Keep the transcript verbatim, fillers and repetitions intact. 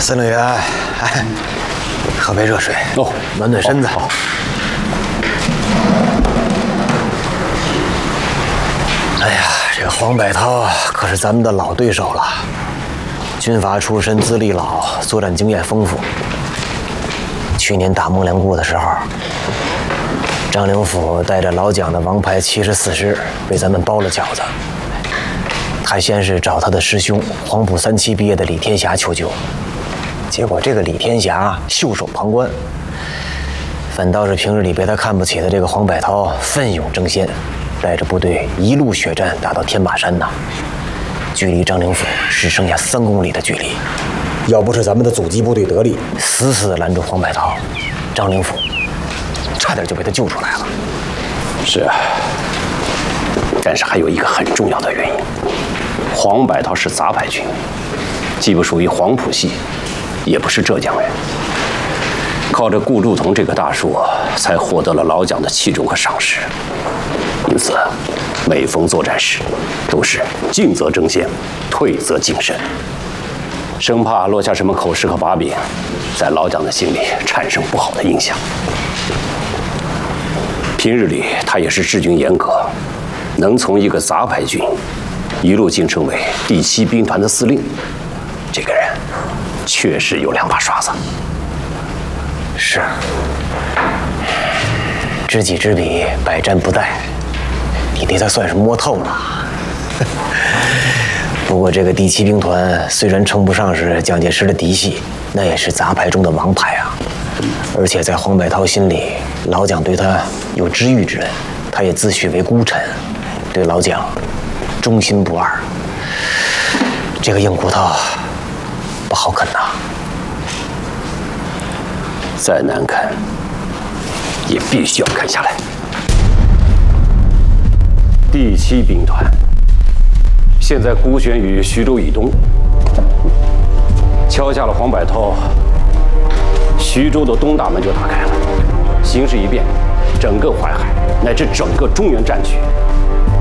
司令员，哎，喝杯热水哦， 暖暖身子。 哦哎呀，这个黄百韬可是咱们的老对手了，军阀出身，资历老，作战经验丰富。去年打孟良崮的时候，张灵甫带着老蒋的王牌七十四师被咱们包了饺子。他先是找他的师兄黄埔三期毕业的李天霞求救，结果这个李天霞袖手旁观，反倒是平日里被他看不起的这个黄百韬奋勇争先，带着部队一路血战打到天马山呐，距离张灵甫只剩下三公里的距离。要不是咱们的阻击部队得力，死死地拦住黄百韬，张灵甫差点就被他救出来了。 是啊，但是还有一个很重要的原因，黄百韬是杂牌军，既不属于黄埔系，也不是浙江人，靠着顾祝同这个大叔，才获得了老蒋的器重和赏识。因此，每逢作战时，都是进则争先，退则谨慎，生怕落下什么口实和把柄，在老蒋的心里产生不好的印象。平日里他也是治军严格，能从一个杂牌军一路晋升为第七兵团的司令，这个人确实有两把刷子。 是，知己知彼，百战不殆。你这才算是摸透了。不过这个第七兵团虽然称不上是蒋介石的嫡系，那也是杂牌中的王牌啊。而且在黄百韬心里，老蒋对他有知遇之恩，他也自诩为孤臣，对老蒋忠心不二。这个硬骨头不好啃呐。 再难啃，也必须要啃下来。第七兵团现在孤悬于徐州以东，敲下了黄百韬，徐州的东大门就打开了，形势一变，整个淮海乃至整个中原战区